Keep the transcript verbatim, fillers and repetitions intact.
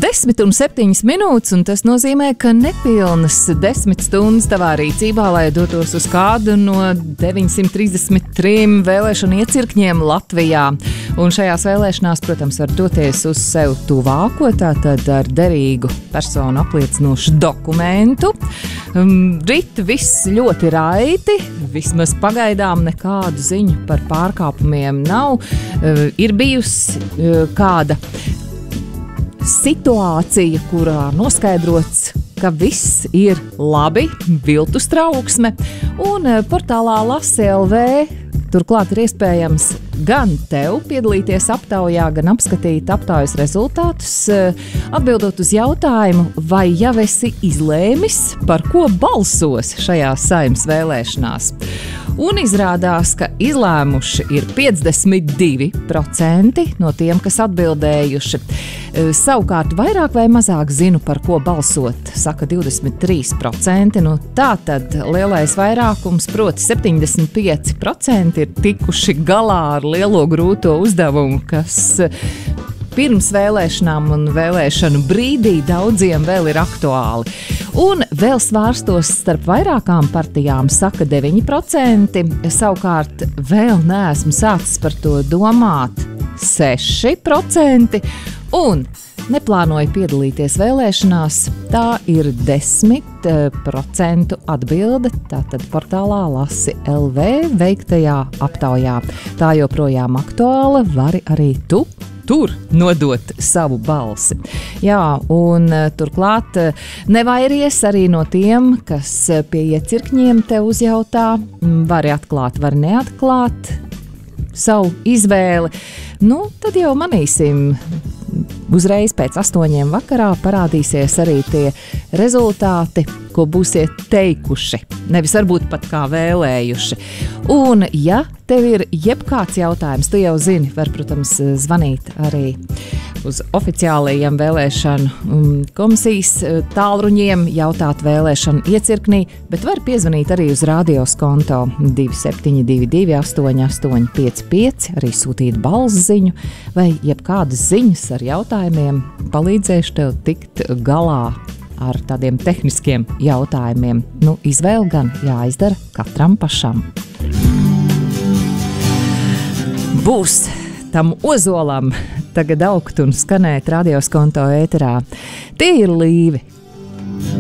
Desmit un septiņas minūtes, un tas nozīmē, ka nepilnas desmit stundas tavā rīcībā, lai dotos uz kādu no deviņsimt trīsdesmit trim vēlēšanu iecirkņiem Latvijā. Un šajās vēlēšanās, protams, var doties uz sev tuvāko, tātad ar derīgu personu apliecinošu dokumentu. Um, Rit viss ļoti raiti, vismaz pagaidām nekādu ziņu par pārkāpumiem nav. Uh, ir bijusi uh, kāda situācija, kurā noskaidrots, ka viss ir labi, viltus trauksme, un portālā Lasi L V turklāt ir iespējams gan tev piedalīties aptaujā, gan apskatīt aptaujas rezultātus, atbildot uz jautājumu, vai jau esi izlēmis, par ko balsos šajās Saeimas vēlēšanās. Un izrādās, ka izlēmuši ir piecdesmit divi procenti no tiem, kas atbildējuši. Savukārt vairāk vai mazāk zinu, par ko balsot, saka divdesmit trīs procenti. Nu, tā tad lielais vairākums, proti septiņdesmit pieci procenti ir tikuši galā ar lielo grūto uzdevumu, kas pirms vēlēšanām un vēlēšanu brīdī daudziem vēl ir aktuāli. Un vēl svārstos starp vairākām partijām, saka deviņi procenti, savukārt vēl neesmu sācis par to domāt seši procenti, un neplānoju piedalīties vēlēšanās, tā ir desmit procenti atbilde, tātad portālā Lasi L V veiktajā aptaujā. Tā joprojām aktuāla, vari arī tu tur nodot savu balsi. Jā, un turklāt nevairies arī no tiem, kas pie iecirkņiem te uzjautā, vari atklāt, vari neatklāt savu izvēli. Nu, tad jau manīsim. Uzreiz pēc astoņiem vakarā parādīsies arī tie rezultāti, ko būsiet teikuši, nevis varbūt pat kā vēlējuši. Un, ja tev ir jebkāds jautājums, tu jau zini, var, protams, zvanīt arī uz oficiālajiem vēlēšanu komisijas tālruņiem, jautāt vēlēšanu iecirknī, bet var piezvanīt arī uz radios konto divi septiņi divi divi astoņi astoņi pieci pieci, arī sūtīt balss ziņu vai jebkādas ziņas ar jautājumiem, palīdzēšu tev tikt galā ar tādiem tehniskiem jautājumiem. Nu, izvēle gan jāizdara katram pašam. Būs tam ozolam tagad augt un skanēt radios konto ēterā. Tie ir līvi,